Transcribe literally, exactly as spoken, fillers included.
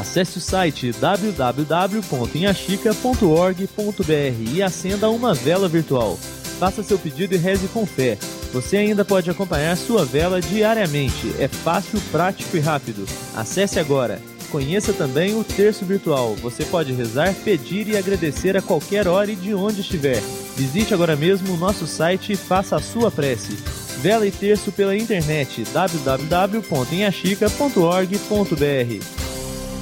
Acesse o site w w w ponto inhaxica ponto org ponto b r e acenda uma vela virtual. Faça seu pedido e reze com fé. Você ainda pode acompanhar sua vela diariamente. É fácil, prático e rápido. Acesse agora. Conheça também o Terço Virtual. Você pode rezar, pedir e agradecer a qualquer hora e de onde estiver. Visite agora mesmo o nosso site e faça a sua prece. Vela e terço pela internet w w w ponto inhaxica ponto org ponto b r.